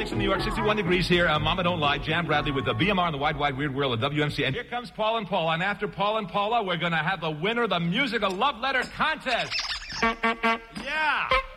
6 in New York, 61 degrees here. Mama Don't Lie, Jan Bradley with the BMR in the Wide, Wide, Weird World of WMC. And here comes Paul and Paula. And after Paul and Paula, we're going to have the winner of the Musical Love Letter Contest. Yeah.